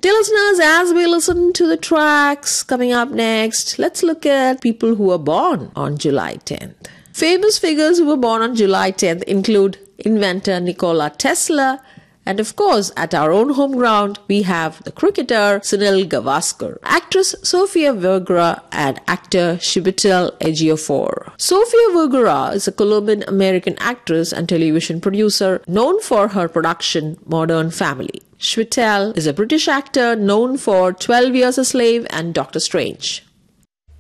Dear listeners, as we listen to the tracks coming up next, let's look at people who were born on July 10th. Famous figures who were born on July 10th include inventor Nikola Tesla, and of course, at our own home ground, we have the cricketer Sunil Gavaskar, actress Sofia Vergara, and actor Chiwetel Ejiofor. Sofia Vergara is a Colombian-American actress and television producer known for her production Modern Family. Chiwetel is a British actor known for 12 Years a Slave and Doctor Strange.